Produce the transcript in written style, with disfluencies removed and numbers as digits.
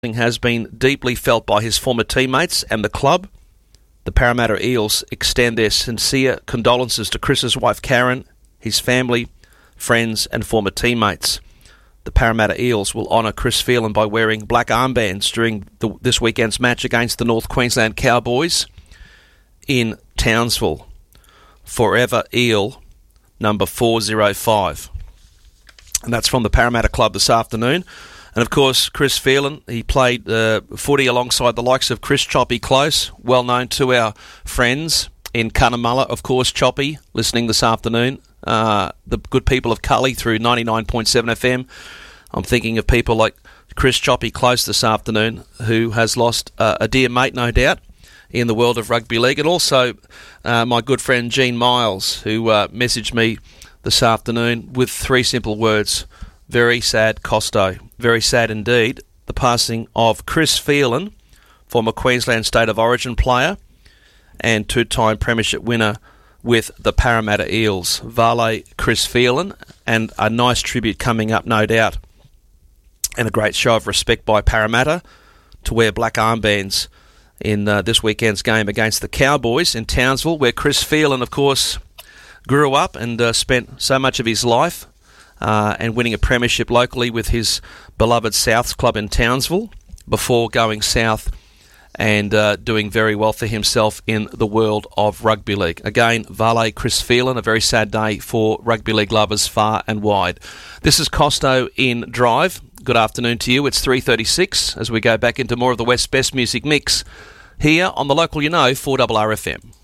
has been deeply felt by his former teammates and the club. The Parramatta Eels extend their sincere condolences to Chris's wife Karen, his family, friends and former teammates. The Parramatta Eels will honour Chris Phelan by wearing black armbands during this weekend's match against the North Queensland Cowboys in Townsville. Forever Eel, number 405. And that's from the Parramatta Club this afternoon. And of course, Chris Phelan, he played footy alongside the likes of Chris Choppy Close, well known to our friends in Cunnamulla. Of course, Choppy, listening this afternoon. The good people of Cully through 99.7 FM. I'm thinking of people like Chris Choppy Close this afternoon, who has lost a dear mate, no doubt, in the world of rugby league. And also my good friend Gene Miles, who messaged me this afternoon with three simple words: very sad, Costo. Very sad indeed. The passing of Chris Phelan, former Queensland State of Origin player and two-time premiership winner with the Parramatta Eels. Vale Chris Phelan, and a nice tribute coming up, no doubt. And a great show of respect by Parramatta to wear black armbands in this weekend's game against the Cowboys in Townsville, where Chris Phelan, of course, grew up and spent so much of his life and winning a premiership locally with his beloved Souths club in Townsville before going south and doing very well for himself in the world of rugby league. Again, Vale Chris Phelan, a very sad day for rugby league lovers far and wide. This is Costo in Drive. Good afternoon to you. It's 3:36 as we go back into more of the West's best music mix here on the local 4RRFM.